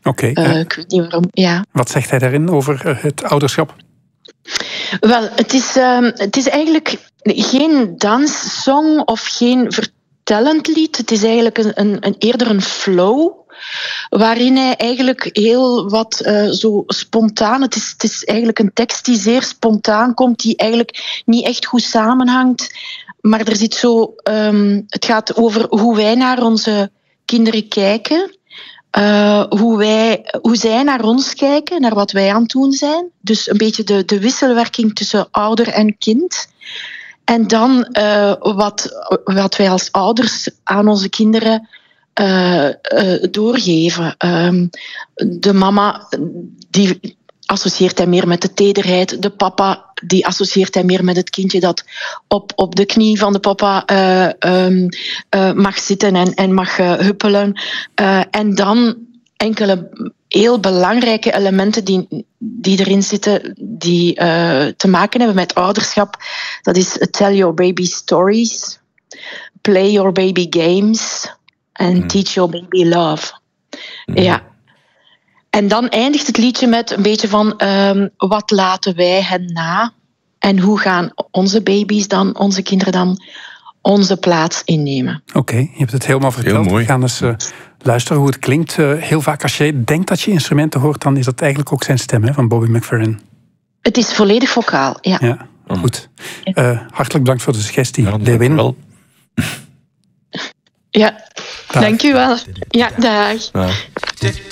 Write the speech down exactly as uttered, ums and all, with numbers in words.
Oké. Okay, uh, uh, ik weet niet waarom, ja. Wat zegt hij daarin over uh, het ouderschap? Wel, het is, uh, het is eigenlijk geen danssong of geen vertellend lied. Het is eigenlijk een, een, een, eerder een flow, waarin hij eigenlijk heel wat uh, zo spontaan... Het is, het is eigenlijk een tekst die zeer spontaan komt, die eigenlijk niet echt goed samenhangt. Maar er zit zo... Um, het gaat over hoe wij naar onze kinderen kijken... Uh, hoe, wij, hoe zij naar ons kijken, naar wat wij aan het doen zijn. Dus een beetje de, de wisselwerking tussen ouder en kind. En dan uh, wat, wat wij als ouders aan onze kinderen uh, uh, doorgeven. Um, de mama die associeert hij meer met de tederheid. De papa die associeert hij meer met het kindje dat op, op de knie van de papa uh, um, uh, mag zitten en, en mag uh, huppelen. Uh, en dan enkele heel belangrijke elementen die, die erin zitten, die uh, te maken hebben met ouderschap. Dat is tell your baby stories, play your baby games en mm. teach your baby love. Mm. Ja. En dan eindigt het liedje met een beetje van um, wat laten wij hen na en hoe gaan onze baby's dan, onze kinderen dan, onze plaats innemen. Oké, okay, je hebt het helemaal verteld. Heel mooi. We gaan eens uh, luisteren hoe het klinkt. Uh, heel vaak als je denkt dat je instrumenten hoort, dan is dat eigenlijk ook zijn stem, hè, van Bobby McFerrin. Het is volledig vocaal, ja. Ja, goed. Uh, hartelijk bedankt voor de suggestie, ja, Lewin. Wel. Ja, dank u wel. Ja, dag. dag.